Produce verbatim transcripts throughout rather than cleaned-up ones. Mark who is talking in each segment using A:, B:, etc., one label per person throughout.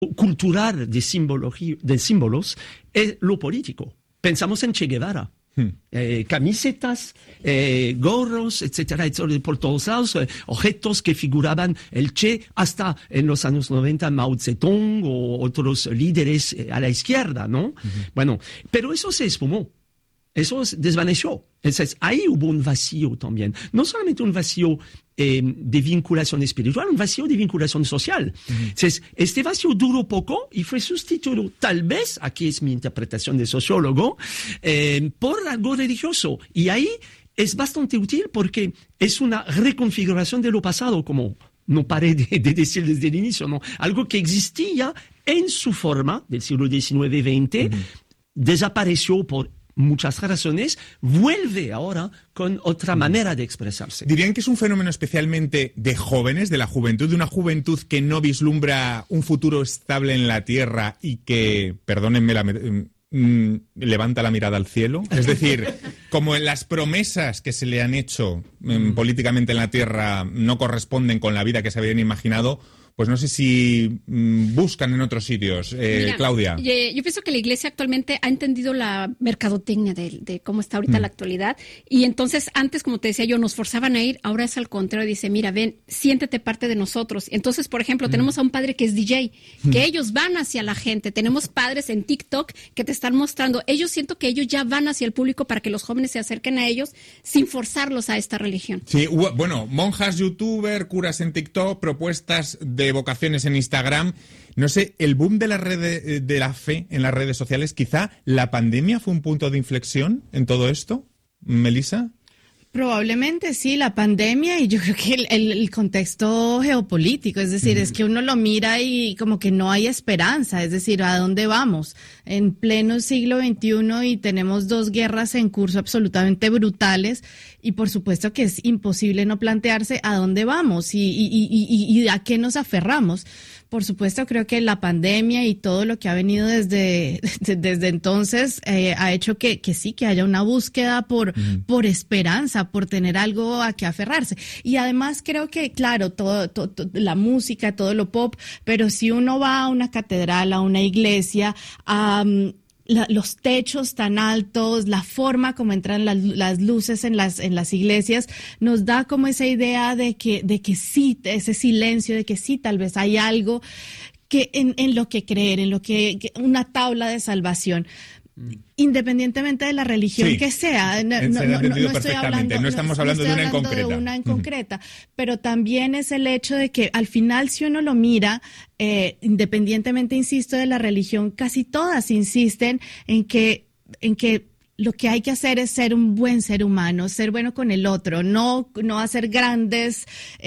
A: cultural de, de símbolos es lo político. Pensamos en Che Guevara. Hmm. Eh, camisetas, eh, gorros, etcétera, etcétera, por todos lados, eh, objetos que figuraban el Che hasta en los años noventa, Mao Zedong o otros líderes eh, a la izquierda, ¿no? Uh-huh. Bueno, pero eso se esfumó. Eso se desvaneció. Entonces, ahí hubo un vacío también. No solamente un vacío eh, de vinculación espiritual, un vacío de vinculación social. Uh-huh. Entonces, este vacío duró poco y fue sustituido, tal vez, aquí es mi interpretación de sociólogo, eh, por algo religioso. Y ahí es bastante útil porque es una reconfiguración de lo pasado, como no paré de, de decir desde el inicio, ¿no? Algo que existía en su forma del siglo diecinueve veinte, uh-huh. desapareció por muchas razones, vuelve ahora con otra manera de expresarse.
B: ¿Dirían que es un fenómeno especialmente de jóvenes, de la juventud, de una juventud que no vislumbra un futuro estable en la tierra y que, perdónenme la... Mm, levanta la mirada al cielo? Es decir, como en las promesas que se le han hecho mm, políticamente en la tierra no corresponden con la vida que se habían imaginado, pues no sé si mmm, buscan en otros sitios. Eh, Mira, Claudia.
C: Yo, yo pienso que la Iglesia actualmente ha entendido la mercadotecnia de, de cómo está ahorita mm. la actualidad. Y entonces, antes, como te decía yo, nos forzaban a ir, ahora es al contrario. Dice, mira, ven, siéntete parte de nosotros. Entonces, por ejemplo, mm. tenemos a un padre que es D J, que mm. ellos van hacia la gente. Tenemos padres en TikTok que te están mostrando. Ellos siento que ellos ya van hacia el público para que los jóvenes se acerquen a ellos sin forzarlos a esta religión.
B: Sí, bueno, monjas, youtuber, curas en TikTok, propuestas de de vocaciones en Instagram. No sé, el boom de la red de la fe en las redes sociales, quizá la pandemia fue un punto de inflexión en todo esto. ¿Melissa?
D: Probablemente sí, la pandemia y yo creo que el, el, el contexto geopolítico, es decir, mm. es que uno lo mira y como que no hay esperanza, es decir, ¿a dónde vamos? En pleno siglo veintiuno y tenemos dos guerras en curso absolutamente brutales y por supuesto que es imposible no plantearse a dónde vamos y, y, y, y, y a qué nos aferramos. Por supuesto, creo que la pandemia y todo lo que ha venido desde, desde entonces eh, ha hecho que, que sí, que haya una búsqueda por, uh-huh. por esperanza, por tener algo a que aferrarse. Y además creo que, claro, todo, todo, todo, la música, todo lo pop, pero si uno va a una catedral, a una iglesia, a... Um, La, los techos tan altos, la forma como entran las, las luces en las en las iglesias, nos da como esa idea de que de que sí, ese silencio, de que sí, tal vez hay algo que en, en lo que creer, en lo que, que una tabla de salvación. Independientemente de la religión sí, que sea, no, no, no, no, estoy hablando,
B: no estamos hablando, no estoy hablando de una en concreta,
D: de una en concreta uh-huh. pero también es el hecho de que al final si uno lo mira, eh, independientemente, insisto, de la religión, casi todas insisten en que, en que lo que hay que hacer es ser un buen ser humano, ser bueno con el otro, no, no hacer grandes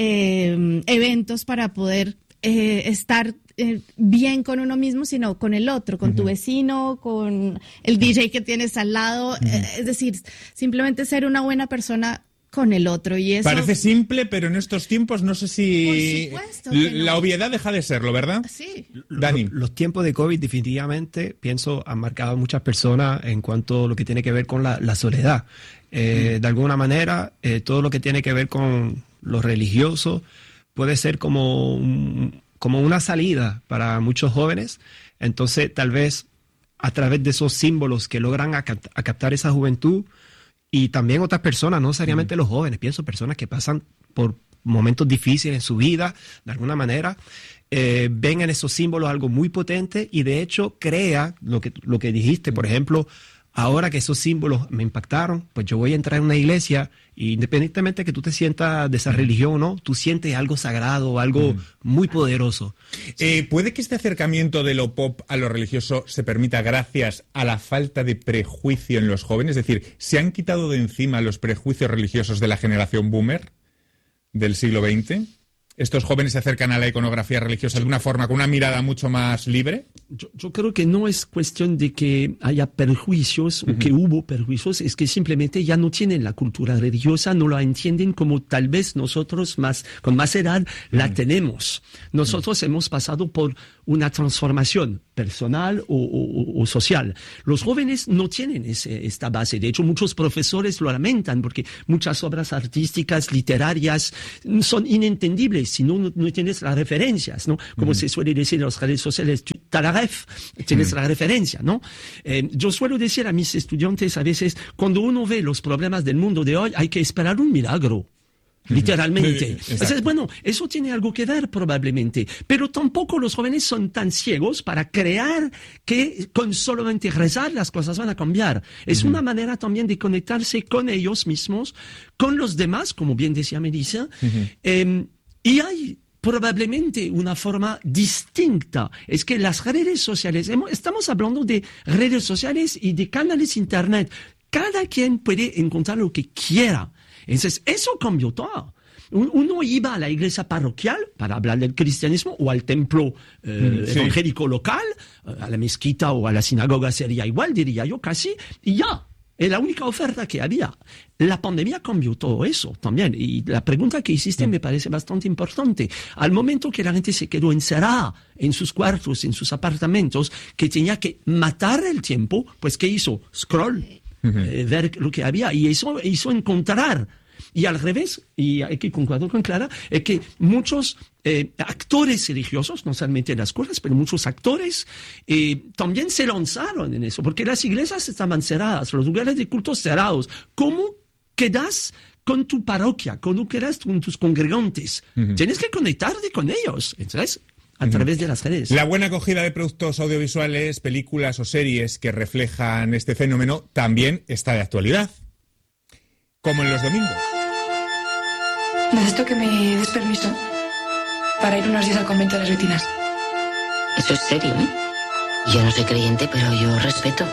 D: eh, eventos para poder eh, estar Eh, bien con uno mismo, sino con el otro, con uh-huh. tu vecino, con el D J que tienes al lado, uh-huh. eh, es decir, simplemente ser una buena persona con el otro. Y eso
B: parece simple, pero en estos tiempos no sé si la no. obviedad deja de serlo, ¿verdad?
D: Sí.
B: Dani.
A: Los, los tiempos de COVID definitivamente, pienso, han marcado a muchas personas en cuanto a lo que tiene que ver con la, la soledad. Eh, uh-huh. De alguna manera, eh, todo lo que tiene que ver con lo religioso puede ser como un como una salida para muchos jóvenes. Entonces, tal vez a través de esos símbolos que logran a, a captar esa juventud y también otras personas, no necesariamente mm. los jóvenes, pienso personas que pasan por momentos difíciles en su vida, de alguna manera, eh, ven en esos símbolos algo muy potente y de hecho crea lo que, lo que dijiste, por ejemplo, ahora que esos símbolos me impactaron, pues yo voy a entrar en una iglesia y independientemente de que tú te sientas de esa religión o no, tú sientes algo sagrado, algo mm. muy poderoso.
B: Eh, ¿Puede que este acercamiento de lo pop a lo religioso se permita gracias a la falta de prejuicio en los jóvenes? Es decir, ¿se han quitado de encima los prejuicios religiosos de la generación boomer del siglo veinte? ¿Estos jóvenes se acercan a la iconografía religiosa de una forma, con una mirada mucho más libre?
A: Yo, yo creo que no es cuestión de que haya perjuicios uh-huh. o que hubo perjuicios, es que simplemente ya no tienen la cultura religiosa, no la entienden como tal vez nosotros más con más edad uh-huh. la tenemos. Nosotros uh-huh. hemos pasado por una transformación personal o, o, o social. Los jóvenes no tienen ese, esta base. De hecho, muchos profesores lo lamentan porque muchas obras artísticas, literarias, son inentendibles si no, no tienes las referencias, ¿no? Como mm. se suele decir en las redes sociales, tu talaref, tienes mm. la referencia, ¿no? Eh, yo suelo decir a mis estudiantes a veces, cuando uno ve los problemas del mundo de hoy, hay que esperar un milagro. Literalmente. Entonces, bueno, eso tiene algo que ver probablemente, pero tampoco los jóvenes son tan ciegos para creer que con solamente rezar las cosas van a cambiar. Es uh-huh. una manera también de conectarse con ellos mismos, con los demás, como bien decía Melissa, uh-huh. eh, y hay probablemente una forma distinta. Es que las redes sociales, estamos hablando de redes sociales y de canales internet. Cada quien puede encontrar lo que quiera. Entonces, eso cambió todo. Uno iba a la iglesia parroquial para hablar del cristianismo o al templo eh, sí. evangélico local, a la mezquita o a la sinagoga sería igual, diría yo casi, y ya. Es la única oferta que había. La pandemia cambió todo eso también. Y la pregunta que hiciste me parece bastante importante. Al momento que la gente se quedó encerrada en sus cuartos, en sus apartamentos, que tenía que matar el tiempo, pues ¿qué hizo? Scroll. Uh-huh. Eh, ver lo que había, y eso hizo encontrar. Y al revés, y hay que concordar con Clara, es que muchos eh, actores religiosos, no solamente en las escuelas, pero muchos actores eh, también se lanzaron en eso, porque las iglesias estaban cerradas, los lugares de culto cerrados. ¿Cómo quedas con tu parroquia? ¿Cómo quedas con tus congregantes? Uh-huh. Tienes que conectarte con ellos. Entonces, a través de las redes.
B: La buena acogida de productos audiovisuales, películas o series que reflejan este fenómeno también está de actualidad. Como en los domingos.
E: Necesito que me des permiso para ir unos días al convento de las Retinas.
F: Eso es serio, ¿eh? Yo no soy creyente, pero yo respeto.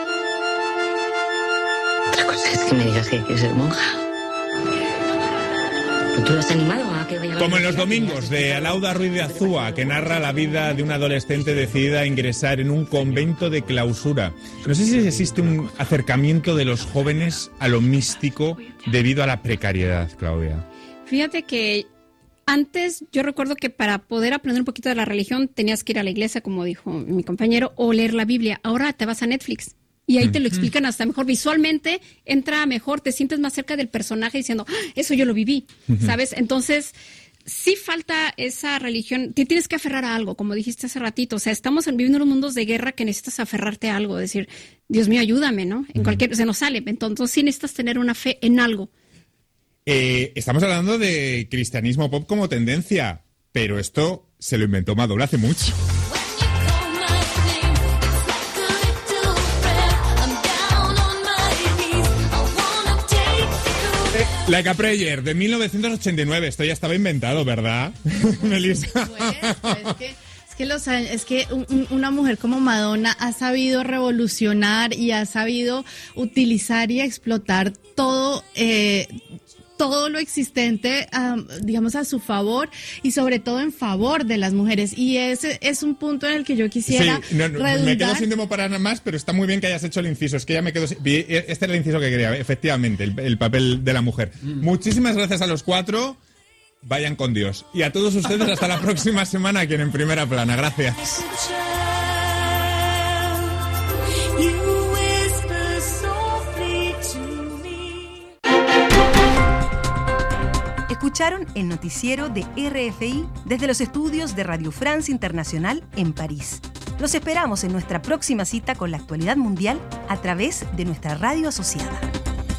F: Otra cosa es que me digas que quieres ser monja. ¿Tú lo has animado a que vaya a...
B: Como en los domingos, de Alauda Ruiz de Azúa, que narra la vida de una adolescente decidida a ingresar en un convento de clausura. No sé si existe un acercamiento de los jóvenes a lo místico debido a la precariedad, Claudia.
C: Fíjate que antes yo recuerdo que para poder aprender un poquito de la religión tenías que ir a la iglesia, como dijo mi compañero, o leer la Biblia. Ahora te vas a Netflix. Y ahí te lo explican hasta mejor. Visualmente entra mejor, te sientes más cerca del personaje diciendo, ¡ah, eso yo lo viví! ¿Sabes? Entonces, sí falta esa religión. Te tienes que aferrar a algo, como dijiste hace ratito. O sea, estamos viviendo en unos mundos de guerra que necesitas aferrarte a algo. Decir, Dios mío, ayúdame, ¿no? En cualquier, se nos sale. Entonces, sí necesitas tener una fe en algo.
B: Eh, estamos hablando de cristianismo pop como tendencia, pero esto se lo inventó Madonna hace mucho. Like a Prayer, de mil novecientos ochenta y nueve. Esto ya estaba inventado, ¿verdad, Melissa?
D: Pues, pues, es que, es que, los, es que un, una mujer como Madonna ha sabido revolucionar y ha sabido utilizar y explotar todo... Eh, todo lo existente, um, digamos, a su favor y sobre todo en favor de las mujeres. Y ese es un punto en el que yo quisiera
B: sí, no, no, redundar. Me quedo sin tiempo para nada más, pero está muy bien que hayas hecho el inciso. Es que ya me quedo sin... Este era el inciso que quería, efectivamente, el, el papel de la mujer. Mm. Muchísimas gracias a los cuatro. Vayan con Dios. Y a todos ustedes hasta la próxima semana aquí en Primera Plana. Gracias.
G: Escucharon el noticiero de R F I desde los estudios de Radio France Internacional en París. Los esperamos en nuestra próxima cita con la actualidad mundial a través de nuestra radio asociada.